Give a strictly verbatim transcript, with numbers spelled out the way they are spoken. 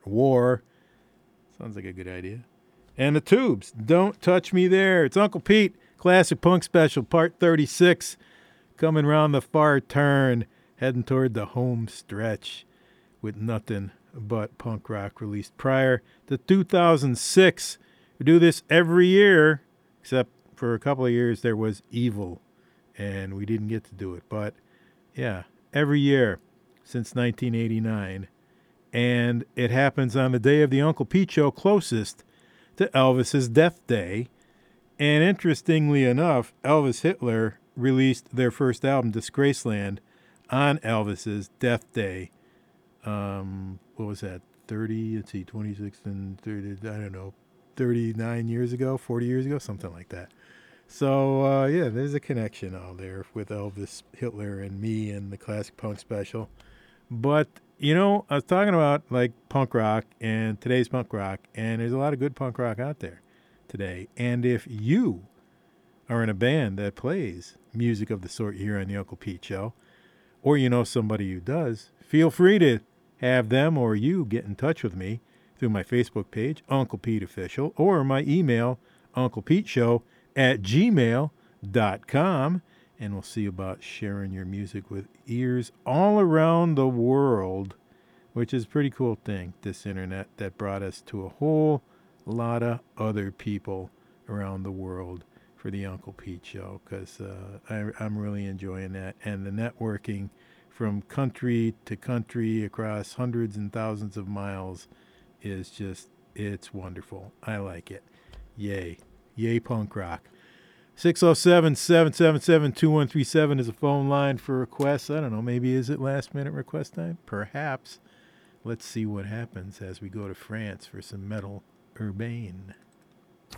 War. Sounds like a good idea. And the Tubes, Don't Touch Me There. It's Uncle Pete, Classic Punk Special, Part thirty-six. Coming around the far turn, heading toward the home stretch with nothing but punk rock released prior to two thousand six. We do this every year, except for a couple of years there was Evil, and we didn't get to do it. But, yeah, every year since nineteen eighty-nine. And it happens on the day of the Uncle Pete Show closest to Elvis's death day. And interestingly enough, Elvis Hitler released their first album, Disgraceland, on Elvis's death day. Um, what was that? thirty, let's see, twenty-six and thirty, I don't know, thirty-nine years ago, forty years ago, something like that. So, uh, yeah, there's a connection out there with Elvis, Hitler, and me and the Classic Punk Special. But, you know, I was talking about, like, punk rock and today's punk rock, and there's a lot of good punk rock out there today. And if you are in a band that plays music of the sort you hear on the Uncle Pete Show, or you know somebody who does, feel free to have them or you get in touch with me through my Facebook page, Uncle Pete Official, or my email, unclepeteshow at gmail dot com. And we'll see about sharing your music with ears all around the world, which is a pretty cool thing, this internet that brought us to a whole lot of other people around the world for the Uncle Pete Show, because uh, I'm really enjoying that. And the networking from country to country across hundreds and thousands of miles is just, it's wonderful. I like it. Yay. Yay, punk rock. six oh seven, seven seven seven, two one three seven is a phone line for requests. I don't know, maybe is it last minute request time? Perhaps. Let's see what happens as we go to France for some metal urbane.